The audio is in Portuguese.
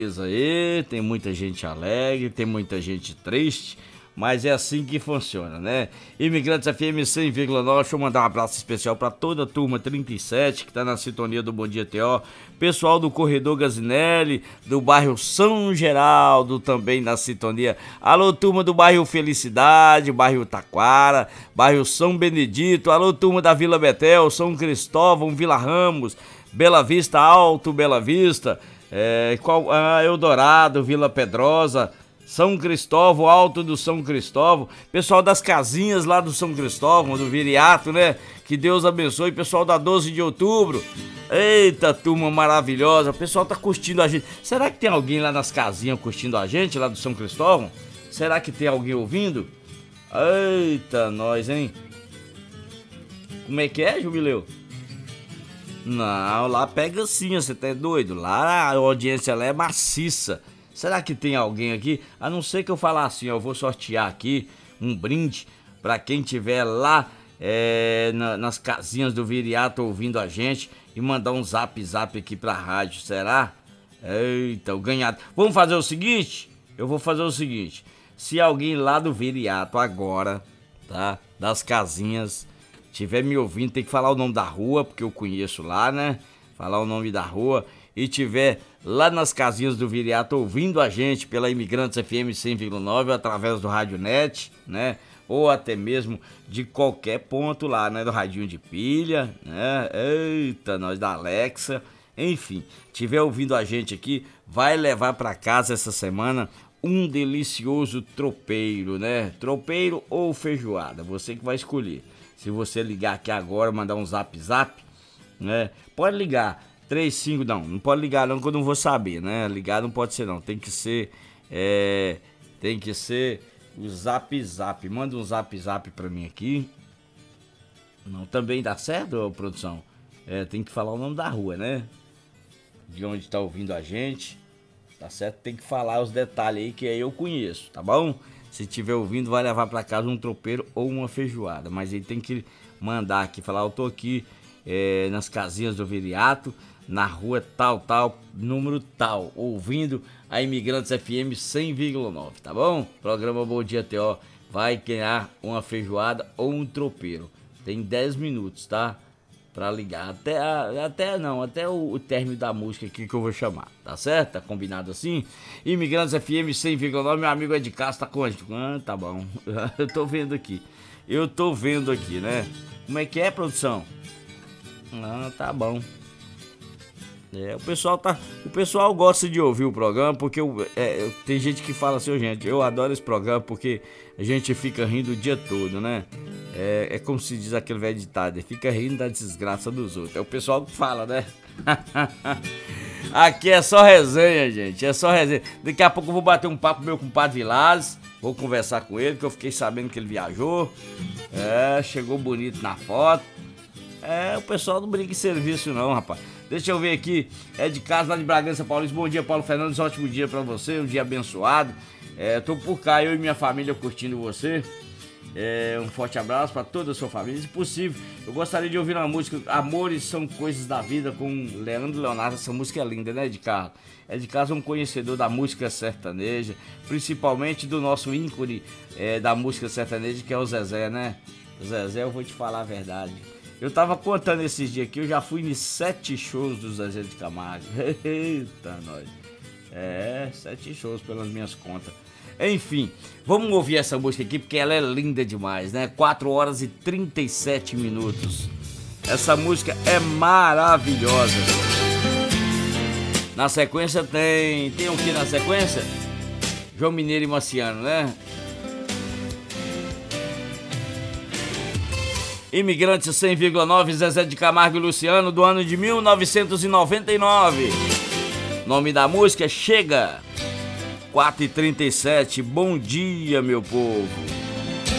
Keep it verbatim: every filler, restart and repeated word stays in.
Aí, tem muita gente alegre, tem muita gente triste, mas é assim que funciona, né? Imigrantes F M cem vírgula nove, deixa eu mandar um abraço especial para toda a turma trinta e sete que tá na sintonia do Bom Dia T O, pessoal do Corredor Gazinelli, do bairro São Geraldo também na sintonia. Alô, turma do bairro Felicidade, bairro Taquara, bairro São Benedito, alô, turma da Vila Betel, São Cristóvão, Vila Ramos, Bela Vista Alto, Bela Vista, É, qual, ah, Eldorado, Vila Pedrosa, São Cristóvão, Alto do São Cristóvão, pessoal das casinhas lá do São Cristóvão, do Viriato, né? Que Deus abençoe, pessoal da doze de outubro. Eita, turma maravilhosa, o pessoal tá curtindo a gente. Será que tem alguém lá nas casinhas curtindo a gente, lá do São Cristóvão? Será que tem alguém ouvindo? Eita, nós, hein? Como é que é, Jubileu? Não, lá pega sim, você tá doido? Lá a audiência lá é maciça. Será que tem alguém aqui? A não ser que eu falar assim, ó, eu vou sortear aqui um brinde pra quem tiver lá é, na, nas casinhas do Viriato ouvindo a gente e mandar um zap zap aqui pra rádio, será? Eita, o ganhado. Vamos fazer o seguinte? Eu vou fazer o seguinte. Se alguém lá do Viriato agora, tá? Das casinhas tiver me ouvindo, tem que falar o nome da rua, porque eu conheço lá, né? Falar o nome da rua. E tiver lá nas casinhas do Viriato ouvindo a gente pela Imigrantes F M cem vírgula nove através do Rádio Net, né? Ou até mesmo de qualquer ponto lá, né? Do radinho de pilha, né? Eita, nós da Alexa. Enfim, tiver ouvindo a gente aqui, vai levar pra casa essa semana um delicioso tropeiro, né? Tropeiro ou feijoada, você que vai escolher. Se você ligar aqui agora, mandar um zap zap, né? Pode ligar, três cinco, não, não pode ligar não que eu não vou saber, né? Ligar não pode ser não, tem que ser, é, tem que ser o zap zap. Manda um zap zap pra mim aqui. Não, também dá certo, produção? É, tem que falar o nome da rua, né? De onde tá ouvindo a gente, tá certo? Tem que falar os detalhes aí que aí eu conheço, tá bom? Se tiver ouvindo, vai levar para casa um tropeiro ou uma feijoada. Mas ele tem que mandar aqui, falar, eu tô aqui é, nas casinhas do Viriato, na rua tal, tal, número tal, ouvindo a Imigrantes F M cem vírgula nove, tá bom? Programa Bom Dia T O vai ganhar uma feijoada ou um tropeiro. Tem dez minutos, tá? Pra ligar, até, até não, até o, o término da música aqui que eu vou chamar, tá certo? Tá combinado assim? Imigrantes F M cem vírgula nove, meu amigo Ed Castro tá com a gente. Ah, tá bom, eu tô vendo aqui, eu tô vendo aqui, né? Como é que é, produção? Ah, tá bom. É, o pessoal tá, o pessoal gosta de ouvir o programa porque eu, é, tem gente que fala assim, oh, gente, eu adoro esse programa porque a gente fica rindo o dia todo, né? É, é como se diz aquele velho ditado, fica rindo da desgraça dos outros. É o pessoal que fala, né? Aqui é só resenha, gente, é só resenha. Daqui a pouco eu vou bater um papo meu com o Padre Vilares, vou conversar com ele, que eu fiquei sabendo que ele viajou. É, chegou bonito na foto. É, o pessoal não brinca em serviço não, rapaz. Deixa eu ver aqui, é de casa lá de Bragança Paulista. Bom dia, Paulo Fernandes, ótimo dia pra você, um dia abençoado. É, tô por cá, eu e minha família curtindo você. É, um forte abraço pra toda a sua família. Se possível, eu gostaria de ouvir uma música, Amores São Coisas da Vida, com Leandro Leonardo. Essa música é linda, né, Ed Carlos? Ed Carlos é um conhecedor da música sertaneja, principalmente do nosso ícone é, da música sertaneja, que é o Zezé, né? O Zezé, eu vou te falar a verdade. Eu tava contando esses dias aqui, eu já fui em sete shows do Zezé de Camargo. Eita, nós. É, sete shows pelas minhas contas. Enfim, vamos ouvir essa música aqui porque ela é linda demais, né? quatro horas e trinta e sete minutos. Essa música é maravilhosa. Na sequência tem... Tem o que na sequência? João Mineiro e Marciano, né? Imigrantes cem vírgula nove, Zezé de Camargo e Luciano, do ano de mil novecentos e noventa e nove. Nome da música, Chega. quatro e trinta e sete, bom dia, meu povo.